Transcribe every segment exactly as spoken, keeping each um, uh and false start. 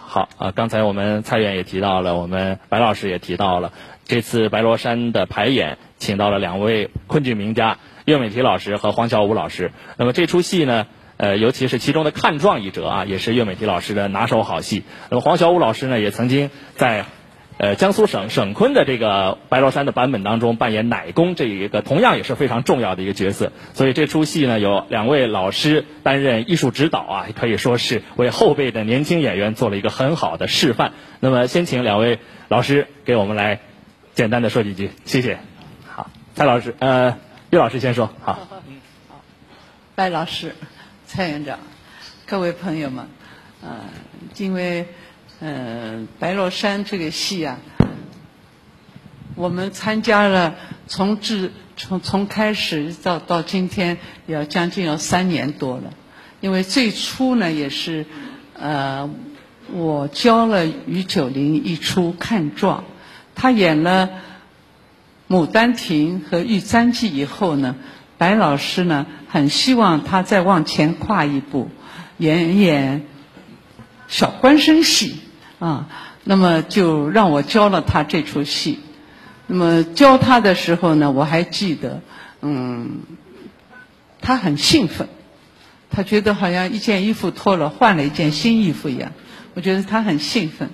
好啊，刚才我们蔡院也提到了，我们白老师也提到了，这次白罗山的排演请到了两位昆剧名家岳美缇老师和黄小武老师。那么这出戏呢，呃，尤其是其中的看状一折啊，也是岳美缇老师的拿手好戏。那么黄小武老师呢，也曾经在呃江苏省省昆的这个白罗山的版本当中扮演乃公这一个同样也是非常重要的一个角色。所以这出戏呢，有两位老师担任艺术指导啊，可以说是为后辈的年轻演员做了一个很好的示范。那么先请两位老师给我们来简单的说几句，谢谢。好，蔡老师，呃，岳老师先说。好， 白老师、蔡院长，各位朋友们，呃，因为呃白罗山这个戏啊，我们参加了从至从从开始到到今天，要将近要三年多了。因为最初呢，也是呃我教了于九龄一出看状，他演了《牡丹亭》和《玉簪记》以后呢，白老师呢很希望他再往前跨一步，演演小官生戏啊。那么就让我教了他这出戏。那么教他的时候呢，我还记得，嗯，他很兴奋，他觉得好像一件衣服脱了，换了一件新衣服一样。我觉得他很兴奋。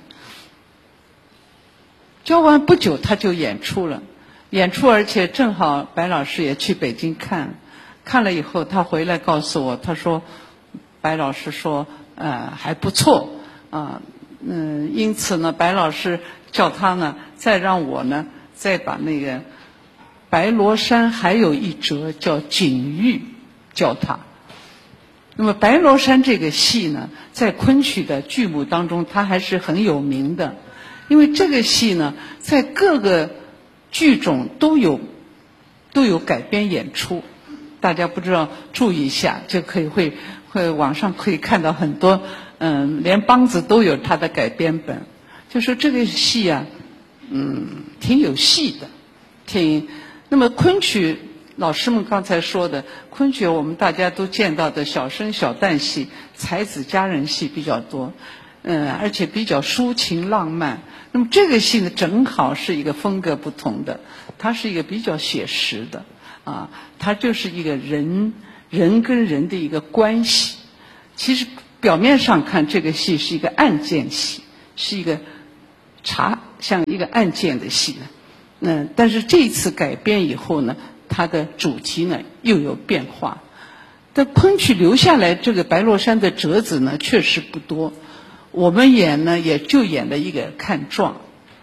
教完不久，他就演出了。演出，而且正好白老师也去北京看，看了以后，他回来告诉我，他说，白老师说，呃，还不错啊，嗯，因此呢，白老师叫他呢，再让我呢，再把那个白罗山还有一折叫景玉教他。那么白罗山这个戏呢，在昆曲的剧目当中，它还是很有名的，因为这个戏呢，在各个剧种都有都有改编演出，大家不知道注意一下，就可以会会网上可以看到很多，嗯，连梆子都有它的改编本。就说这个戏啊，嗯，挺有戏的，挺。那么昆曲老师们刚才说的，昆曲我们大家都见到的小生小旦戏、才子佳人戏比较多，嗯，而且比较抒情浪漫。那么这个戏呢，正好是一个风格不同的，它是一个比较写实的，啊，它就是一个人人跟人的一个关系。其实表面上看，这个戏是一个案件戏，是一个查像一个案件的戏呢。嗯，但是这次改编以后呢，它的主题呢又有变化。但昆曲留下来这个白罗山的折子呢，确实不多。我们演呢，也就演了一个看状。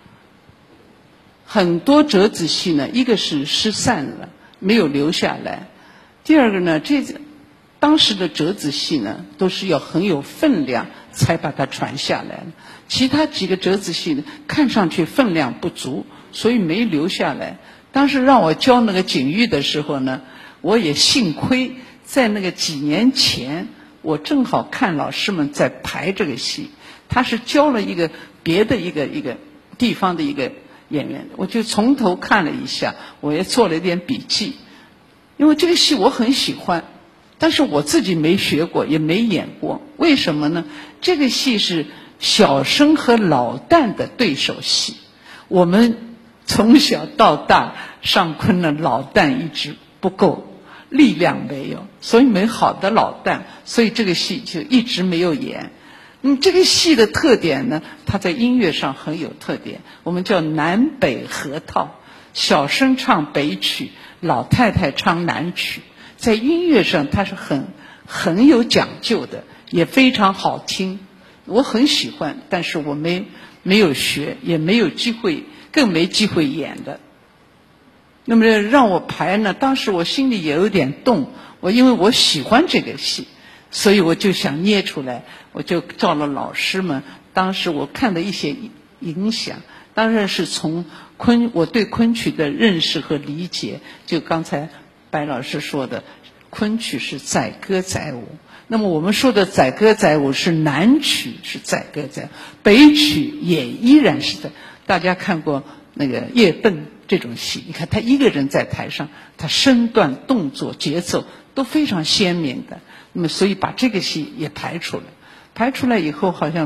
很多折子戏呢，一个是失散了，没有留下来；第二个呢，这当时的折子戏呢，都是要很有分量才把它传下来了。其他几个折子戏呢，看上去分量不足，所以没留下来。当时让我教那个景玉的时候呢，我也幸亏在那个几年前，我正好看老师们在排这个戏，他是教了一个别的一个一个地方的一个演员，我就从头看了一下，我也做了一点笔记。因为这个戏我很喜欢，但是我自己没学过，也没演过。为什么呢？这个戏是小生和老旦的对手戏。我们从小到大上昆的老旦一直不够，力量没有，所以没好的老旦，所以这个戏就一直没有演。嗯，这个戏的特点呢，它在音乐上很有特点，我们叫南北合套，小生唱北曲，老太太唱南曲，在音乐上它是很很有讲究的，也非常好听，我很喜欢，但是我没没有学，也没有机会，更没机会演的。那么让我排呢，当时我心里也有点动，我因为我喜欢这个戏，所以我就想捏出来，我就照了老师们当时我看的一些影响，当然是从昆我对昆曲的认识和理解，就刚才白老师说的，昆曲是载歌载舞。那么我们说的载歌载舞是南曲是载歌载舞，北曲也依然是的。大家看过那个夜奔这种戏，你看他一个人在台上，他身段动作节奏都非常鲜明的。那么所以把这个戏也排出来，排出来以后好像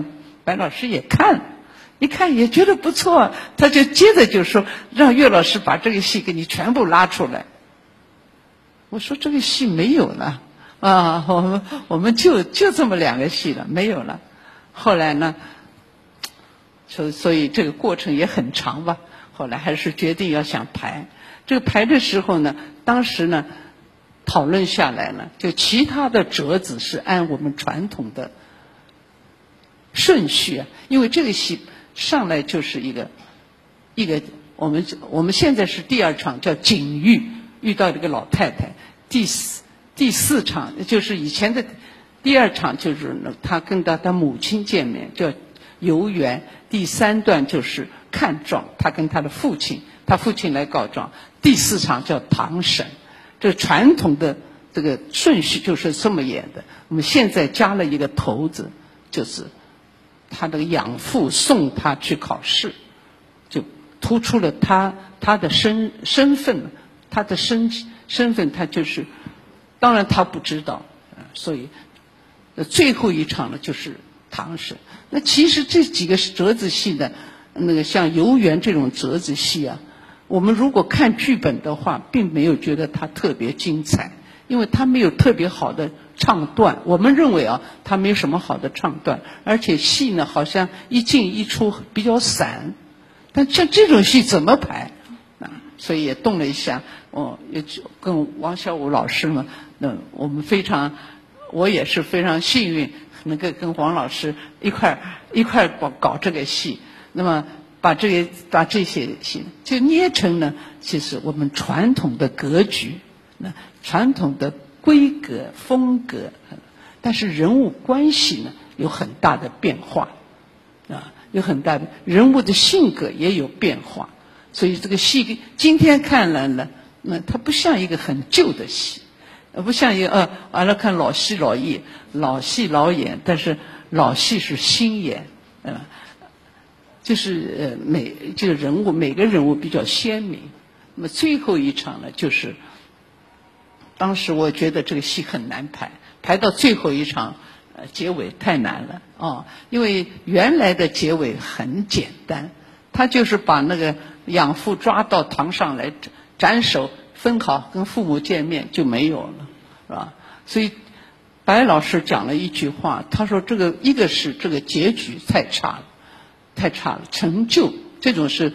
白老师也看，一看也觉得不错，他就接着就说让岳老师把这个戏给你全部拉出来。我说这个戏没有了啊，我们我们就就这么两个戏了，没有了。后来呢，所所以这个过程也很长吧。后来还是决定要想排。这个排的时候呢，当时呢讨论下来了，就其他的折子是按我们传统的顺序啊，因为这个戏上来就是一个一个我们我们现在是第二场叫景遇，遇到这个老太太，第四第四场就是以前的第二场就是他跟他的母亲见面叫游园，第三段就是看状，他跟他的父亲，他父亲来告状，第四场叫堂审。这传统的这个顺序就是这么演的。我们现在加了一个头子，就是他的养父送他去考试，就突出了他他的身身份，他的身身份他就是，当然他不知道，所以最后一场呢就是堂审。那其实这几个折子戏呢，那个像游园这种折子戏啊，我们如果看剧本的话，并没有觉得它特别精彩，因为它没有特别好的唱段。我们认为啊，它没有什么好的唱段，而且戏呢好像一进一出比较散。但像这种戏怎么排啊？所以也动了一下。哦，也跟王小武老师嘛，那我们非常，我也是非常幸运，能够跟王老师一块一块搞搞这个戏。那么把这个把这些戏就捏成呢，其实我们传统的格局，那传统的规格风格，但是人物关系呢有很大的变化啊，有很大的人物的性格也有变化，所以这个戏今天看来呢，那它不像一个很旧的戏，不像一个呃完了看老戏老演，老戏老演，但是老戏是新演，呃就是呃每这个人物每个人物比较鲜明。那么最后一场呢，就是当时我觉得这个戏很难排，排到最后一场，呃结尾太难了啊、哦！因为原来的结尾很简单，他就是把那个养父抓到堂上来斩首分好，跟父母见面就没有了，是吧？所以白老师讲了一句话，他说这个一个是这个结局太差了。太差了，成就这种是